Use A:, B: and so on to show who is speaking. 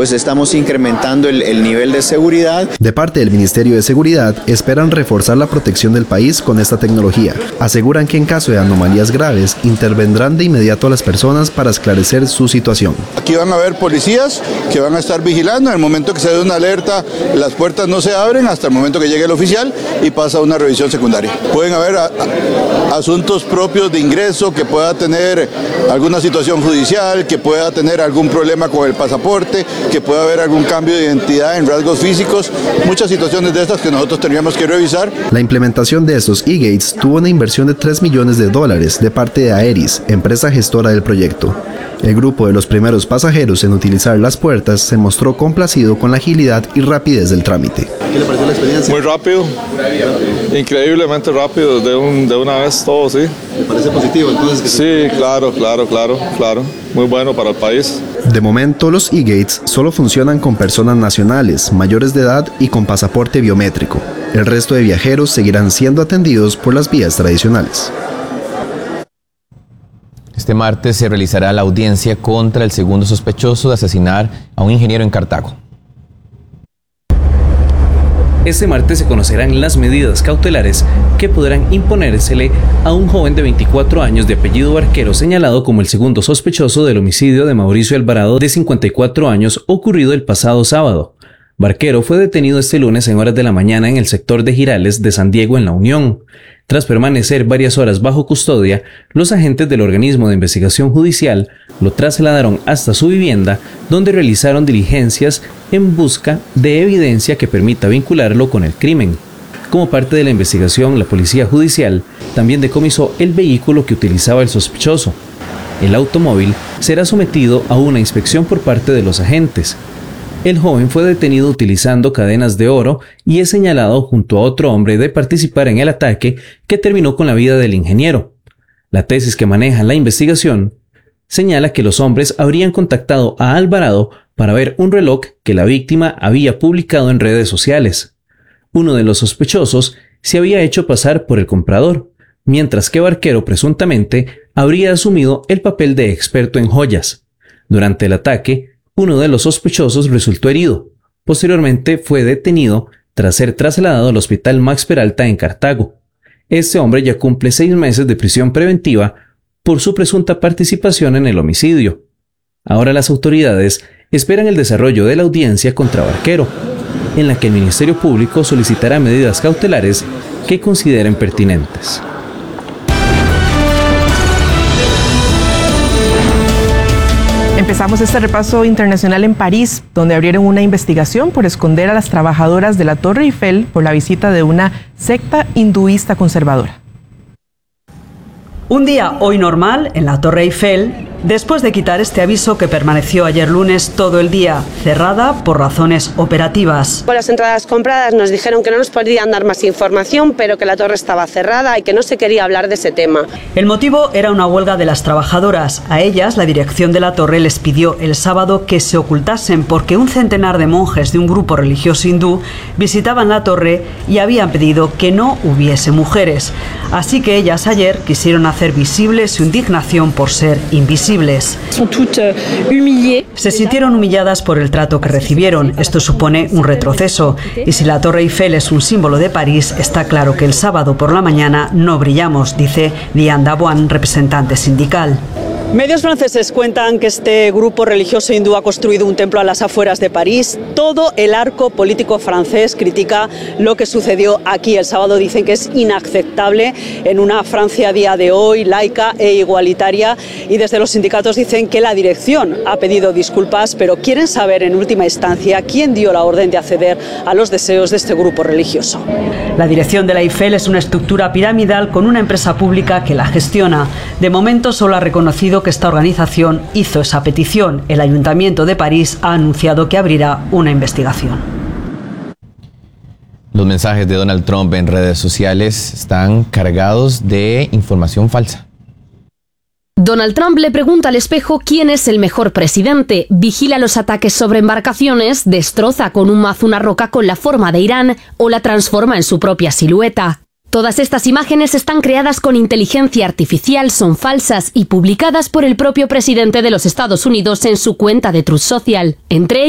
A: pues estamos incrementando el nivel de seguridad.
B: De parte del Ministerio de Seguridad, esperan reforzar la protección del país con esta tecnología. Aseguran que en caso de anomalías graves, intervendrán de inmediato a las personas para esclarecer su situación.
C: Aquí van a haber policías que van a estar vigilando. En el momento que se dé una alerta, las puertas no se abren hasta el momento que llegue el oficial y pasa una revisión secundaria. Pueden haber asuntos propios de ingreso, que pueda tener alguna situación judicial, que pueda tener algún problema con el pasaporte, que pueda haber algún cambio de identidad en rasgos físicos, muchas situaciones de estas que nosotros tendríamos que revisar.
B: La implementación de estos e-gates tuvo una inversión de $3 millones de parte de Aeris, empresa gestora del proyecto. El grupo de los primeros pasajeros en utilizar las puertas se mostró complacido con la agilidad y rapidez del trámite.
D: ¿Qué le pareció la experiencia?
E: Muy rápido, increíblemente rápido, de una vez todo, sí.
D: ¿Le parece positivo entonces?
E: Sí, claro. Muy bueno para el país.
B: De momento, los e-gates solo funcionan con personas nacionales, mayores de edad y con pasaporte biométrico. El resto de viajeros seguirán siendo atendidos por las vías tradicionales.
F: Este martes se realizará la audiencia contra el segundo sospechoso de asesinar a un ingeniero en Cartago.
G: Este martes se conocerán las medidas cautelares que podrán imponérsele a un joven de 24 años de apellido Barquero, señalado como el segundo sospechoso del homicidio de Mauricio Alvarado, de 54 años, ocurrido el pasado sábado. Barquero fue detenido este lunes en horas de la mañana en el sector de Jirales de San Diego, en La Unión. Tras permanecer varias horas bajo custodia, los agentes del organismo de investigación judicial lo trasladaron hasta su vivienda, donde realizaron diligencias en busca de evidencia que permita vincularlo con el crimen. Como parte de la investigación, la policía judicial también decomisó el vehículo que utilizaba el sospechoso. El automóvil será sometido a una inspección por parte de los agentes. El joven fue detenido utilizando cadenas de oro y es señalado junto a otro hombre de participar en el ataque que terminó con la vida del ingeniero. La tesis que maneja la investigación señala que los hombres habrían contactado a Alvarado para ver un reloj que la víctima había publicado en redes sociales. Uno de los sospechosos se había hecho pasar por el comprador, mientras que Barquero presuntamente habría asumido el papel de experto en joyas. Durante el ataque, uno de los sospechosos resultó herido. Posteriormente fue detenido tras ser trasladado al Hospital Max Peralta en Cartago. Este hombre ya cumple 6 meses de prisión preventiva por su presunta participación en el homicidio. Ahora las autoridades esperan el desarrollo de la audiencia contra Barquero, en la que el Ministerio Público solicitará medidas cautelares que consideren pertinentes.
H: Empezamos este repaso internacional en París, donde abrieron una investigación por esconder a las trabajadoras de la Torre Eiffel por la visita de una secta hinduista conservadora.
I: Un día hoy normal en la Torre Eiffel, después de quitar este aviso que permaneció ayer lunes todo el día, cerrada por razones operativas.
J: Con las entradas compradas nos dijeron que no nos podían dar más información, pero que la torre estaba cerrada y que no se quería hablar de ese tema.
I: El motivo era una huelga de las trabajadoras. A ellas, la dirección de la torre les pidió el sábado que se ocultasen porque un centenar de monjes de un grupo religioso hindú visitaban la torre y habían pedido que no hubiese mujeres. Así que ellas ayer quisieron hacer visible su indignación por ser invisibles. Se sintieron humilladas por el trato que recibieron. Esto supone un retroceso. Y si la Torre Eiffel es un símbolo de París, está claro que el sábado por la mañana no brillamos, dice Diane Daboin, representante sindical. Medios franceses cuentan que este grupo religioso hindú ha construido un templo a las afueras de París. Todo el arco político francés critica lo que sucedió aquí el sábado. Dicen que es inaceptable en una Francia a día de hoy, laica e igualitaria. Y desde los sindicatos dicen que la dirección ha pedido disculpas, pero quieren saber en última instancia quién dio la orden de acceder a los deseos de este grupo religioso. La dirección de la Eiffel es una estructura piramidal con una empresa pública que la gestiona. De momento solo ha reconocido que esta organización hizo esa petición. El Ayuntamiento de París ha anunciado que abrirá una investigación.
F: Los mensajes de Donald Trump en redes sociales están cargados de información falsa.
K: Donald Trump le pregunta al espejo quién es el mejor presidente, vigila los ataques sobre embarcaciones, destroza con un mazo una roca con la forma de Irán o la transforma en su propia silueta. Todas estas imágenes están creadas con inteligencia artificial, son falsas y publicadas por el propio presidente de los Estados Unidos en su cuenta de Truth Social. Entre